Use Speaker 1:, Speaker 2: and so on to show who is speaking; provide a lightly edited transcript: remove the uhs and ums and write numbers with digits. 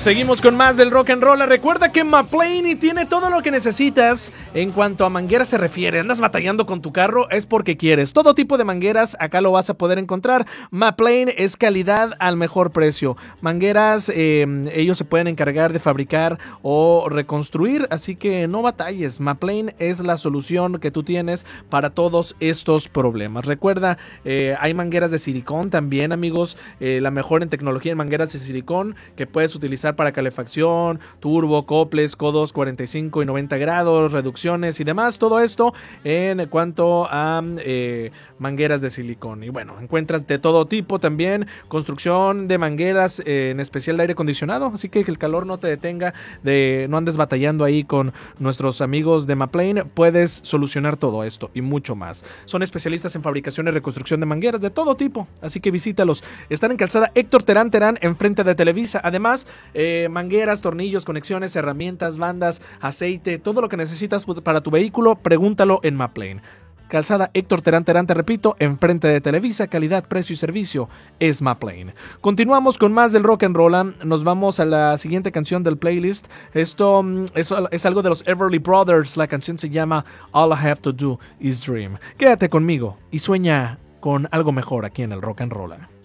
Speaker 1: Seguimos con más del rock and roll. Recuerda que Mapleine tiene todo lo que necesitas en cuanto a mangueras se refiere. ¿Andas batallando con tu carro? Es porque quieres. Todo tipo de mangueras acá lo vas a poder encontrar. Mapleine es calidad al mejor precio. Mangueras, ellos se pueden encargar de fabricar o reconstruir, así que no batalles. Mapleine es la solución que tú tienes para todos estos problemas. Recuerda, hay mangueras de silicón también, amigos. La mejor en tecnología en mangueras de silicón que puedes utilizar para calefacción, turbo, coples, codos 45 y 90 grados, reducciones y demás. Todo esto en cuanto a mangueras de silicón. Y bueno, encuentras de todo tipo también. Construcción de mangueras, en especial de aire acondicionado. Así que el calor no te detenga, no andes batallando ahí con nuestros amigos de Mapleine. Puedes solucionar todo esto y mucho más. Son especialistas en fabricación y reconstrucción de mangueras de todo tipo. Así que visítalos. Están en calzada Héctor Terán enfrente de Televisa. Además, mangueras, tornillos, conexiones, herramientas, bandas, aceite, todo lo que necesitas para tu vehículo, pregúntalo en Mapleine. Calzada Héctor Terán, te repito, enfrente de Televisa, calidad, precio y servicio es Mapleine. Continuamos con más del rock and roll. Nos vamos a la siguiente canción del playlist. Esto es algo de los Everly Brothers. La canción se llama All I Have to Do Is Dream. Quédate conmigo y sueña con algo mejor aquí en el rock and roll.